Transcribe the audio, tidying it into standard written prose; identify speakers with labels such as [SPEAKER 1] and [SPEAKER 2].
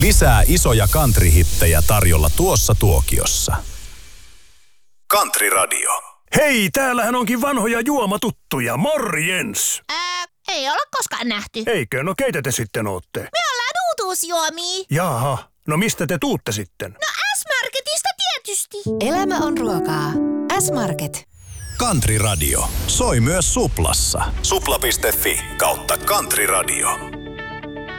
[SPEAKER 1] Lisää isoja country-hittejä tarjolla tuossa tuokiossa. Country Radio.
[SPEAKER 2] Hei, täällähän onkin vanhoja juomatuttuja. Morjens!
[SPEAKER 3] Ei olla koskaan nähty.
[SPEAKER 2] Eikö? No keitä te sitten ootte?
[SPEAKER 3] Me ollaan uutuusjuomia.
[SPEAKER 2] Jaha, no mistä te tuutte sitten?
[SPEAKER 3] No S-Marketista tietysti.
[SPEAKER 4] Elämä on ruokaa. S-Market.
[SPEAKER 1] Country Radio. Soi myös Suplassa. Supla.fi/Country Radio.